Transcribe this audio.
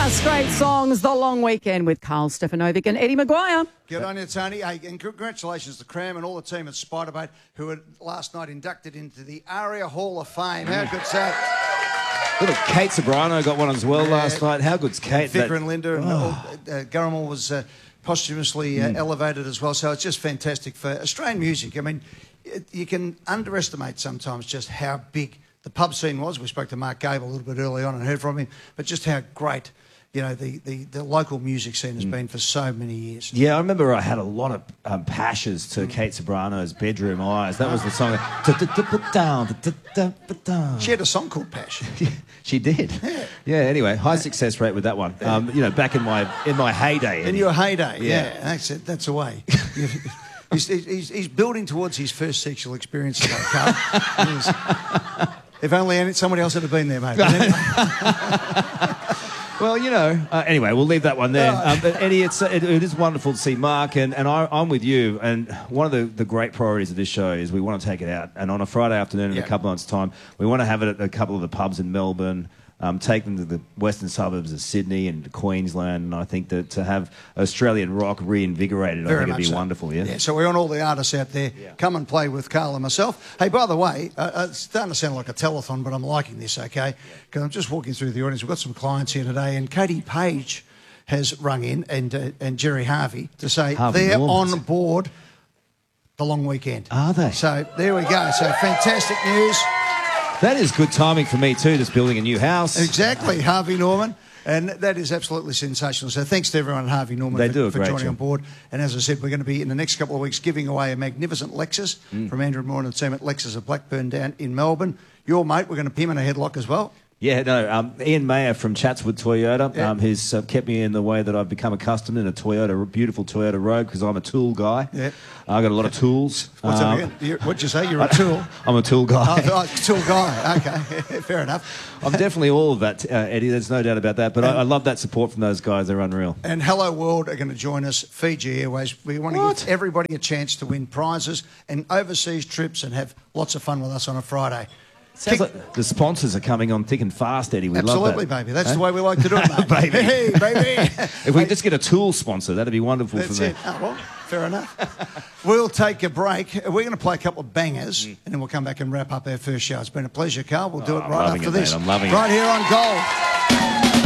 Just great songs. The Long Weekend with Carl Stefanovic and Eddie Maguire. Good on you, Tony. Hey, and congratulations to Cram and all the team at Spiderbait who were last night inducted into the ARIA Hall of Fame. How good's that? Little Kate Sobrano got one as well last night. How good's Kate? Vicar and Linda and Gurrimal was posthumously elevated as well. So it's just fantastic for Australian music. I mean, you can underestimate sometimes just how big the pub scene was. We spoke to Mark Gable a little bit early on and heard from him, but just how great, you know, the local music scene has been for so many years. Yeah, I remember I had a lot of pashes to Kate Sobrano's Bedroom Eyes. That was the song. She had a song called Pash. She did. Yeah. Anyway, high success rate with that one. You know, back in my heyday. In your heyday, yeah. That's it. That's the way. He's building towards his first sexual experience today, Carl. If only somebody else had been there, mate. Well, you know, anyway, we'll leave that one there. But Eddie, it is wonderful to see Mark, and I'm with you. And one of the great priorities of this show is we want to take it out. And on a Friday afternoon in a couple of months' time, we want to have it at a couple of the pubs in Melbourne, take them to the western suburbs of Sydney and Queensland. And I think that to have Australian rock reinvigorated, I think it'd be wonderful, yeah? So we want all the artists out there, come and play with Carl and myself. Hey, by the way, it's starting to sound like a telethon, but I'm liking this, okay? Because I'm just walking through the audience. We've got some clients here today, and Katie Page has rung in, and Jerry Harvey, to say they're on board the Long Weekend. Are they? So there we go. So fantastic news. That is good timing for me too, just building a new house. Exactly, Harvey Norman. And that is absolutely sensational. So thanks to everyone at Harvey Norman for joining on board. And as I said, we're going to be, in the next couple of weeks, giving away a magnificent Lexus from Andrew Moore and the team at Lexus of Blackburn down in Melbourne. Your mate, we're going to pin him in a headlock as well. Yeah, no, Ian Mayer from Chatswood Toyota who's kept me in the way that I've become accustomed in a Toyota, beautiful Toyota Rogue, because I'm a tool guy. Yeah. I've got a lot of tools. What's that again? What'd you say? You're a tool? I'm a tool guy. Tool guy. Okay, fair enough. I'm definitely all of that, Eddie. There's no doubt about that. But I love that support from those guys. They're unreal. And Hello World are going to join us, Fiji Airways. We want to give everybody a chance to win prizes and overseas trips and have lots of fun with us on a Friday. Sounds like the sponsors are coming on thick and fast, Eddie. We love that. Absolutely, baby. That's the way we like to do it, mate. Baby. Hey, baby. If we just get a tool sponsor, that'd be wonderful for me. That's it. Oh, well, fair enough. We'll take a break. We're going to play a couple of bangers, and then we'll come back and wrap up our first show. It's been a pleasure, Carl. We'll do it right after this. I'm loving it. Right here on Gold.